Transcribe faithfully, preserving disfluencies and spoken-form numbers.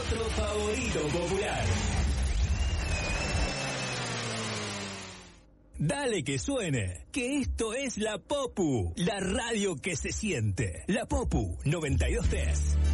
Nuestro favorito popular. Dale que suene, que esto es La Popu, la radio que se siente. La Popu noventa y dos punto tres.